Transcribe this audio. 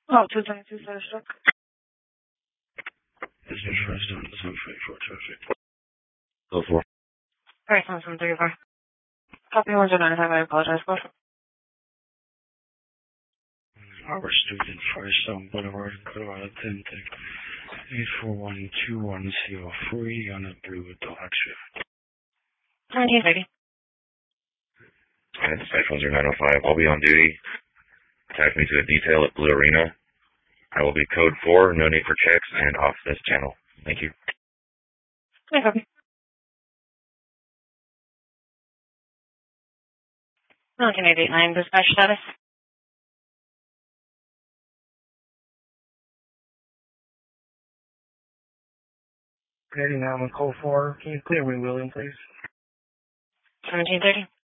Oh, 222 for the struck. Go for. Alright, 734. Copy 195, I apologize for. Robert Student, Firestone Boulevard, Colorado, 84121 on a blue dog shift. 1730. And Cyclones 905. I'll be on duty. Attach me to a detail at Blue Arena. I will be code 4, no need for checks, and off this channel. Thank you. No copy. 1989, dispatch status. Ready now on code 4. Can you clear me, William, please? 1730.